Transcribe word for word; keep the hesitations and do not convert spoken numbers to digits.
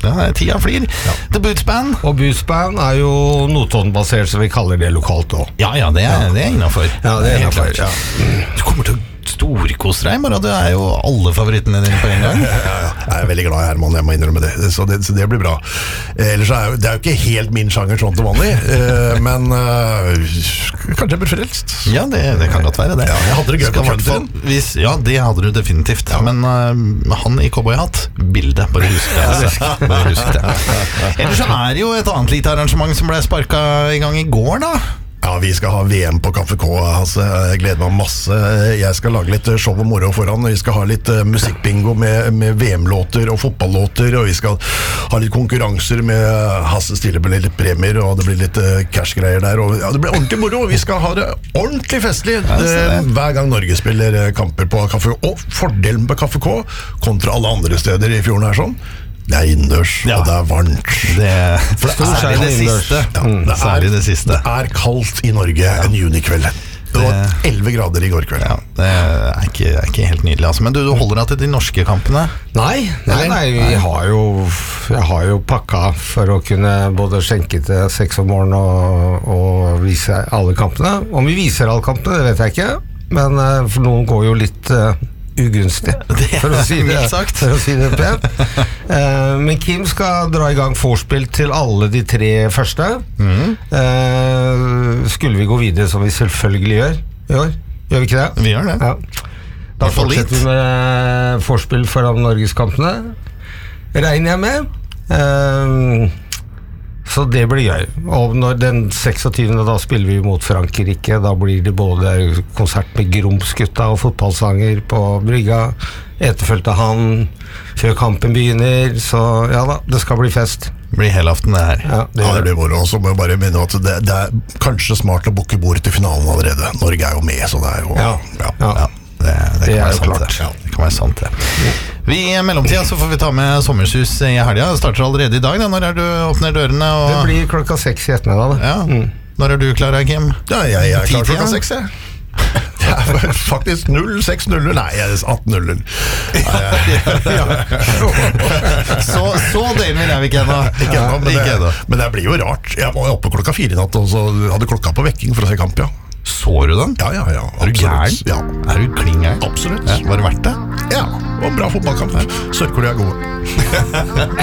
Ja, tida flyr. Ja. The Boots Band. Og Boots Band er jo Notodden-basert, så vi kaller det lokalt også. Ja, ja, det er, det er innenfor. Ja, det er innenfor, ja. Du kommer til å storkose deg, Mara. Det er jo alle favorittene dine på en gang. Ja, ja, ja. Jeg er veldig glad i Herman, jeg må innrømme det. Så det, så det blir bra. Eh, ellers er jo, det er jo ikke helt min sjanger sånn til vanlig, eh, men eh, kanskje jeg blir frelst. Ja, det, det kan godt være det. Ja, jeg hadde det gøy på counteren. Hvis, ja, det hadde du definitivt. Ja. Men uh, han i cowboyhatt, bildet, bare husk det. Altså. Bare husk det. Ellers så er det jo et annet lite arrangement som ble sparket i gang i går, da. Ja, vi skal ha V M på Kaffe K, altså, jeg gleder meg masse. Jeg skal lage litt show og moro foran. Vi skal ha litt uh, musikkbingo med, med V M-låter og fotballåter, og vi skal ha litt konkurranser med Hasse Stille med litt premier, og det blir litt uh, cash-greier der. Og, ja, det blir ordentlig moro, vi skal ha det ordentlig festlig uh, hver gang Norge spiller uh, kamper på Kaffe K. Og fordelen på Kaffe K kontra alle andre steder i fjorden her sånn, det er innendørs, ja. Og det er varmt. Det, For det er det, det siste. Ja, det, er, det siste. Det er kaldt i Norge ja. En junikveld. Det var elleve grader i går kveld. Ja, det er ikke, er ikke helt nydelig, altså. Men du, du holder deg til de norske kampene? Nei, nei, nei vi har jo, jeg har jo pakka for å kunne både skjenke til seks om morgenen og, og vise alle kampene. Om vi viser alle kampene, det vet jeg ikke, men uh, for noen går jo litt... Uh, ugunstig, for å si det, for å si det pent. Uh, men Kim skal dra i gang forspill til alle de tre første. Mm. Uh, skulle vi gå videre, som vi selvfølgelig gjør i år? Gjør vi ikke det? Vi gjør det. Ja. Da fortsetter vi med forspill foran Norgeskampene. Regner jeg med. Uh, Så det blir gøy. Og når den seksogtyvende da spiller vi mot Frankrike, da blir det både konsert med Grumsgutta og fotballsanger på brygga, etterfølgt av han, før kampen begynner, så ja da, det skal bli fest. Det blir helaften det her. Ja, det, ja, det blir moro. Så må jeg bare minne at det, det er kanskje smart å bukke bord til finalen allerede. Norge er jo med, så det er jo... Ja, ja. ja. ja. Det, det, det kan er jo klart. Det. Ja, det kan være sant det. Vi I mellomtida så får vi ta med sommershus I helga. Det starter allerede I dag da. Når er du åpner dørene? Og... Det blir klokka seks I ettermiddag. Ja. Mm. Når er du klar, Kim? Ja, jeg, jeg er klar klokka seks, jeg. Det er faktisk null seks null Nei, jeg er atten null Så, så delen vil jeg ikke ennå. Ikke ennå, men, det, men det blir jo rart. Jeg var oppe klokka fire I natt, og så hadde klokka på vekking for å se kamp, ja. Så du den? Ja, ja, ja. Er du gæren? Ja. Er du klingeren? Absolutt. Ja, var det verdt det? Ja, og bra fotballkamp. Sør-Korea er gode.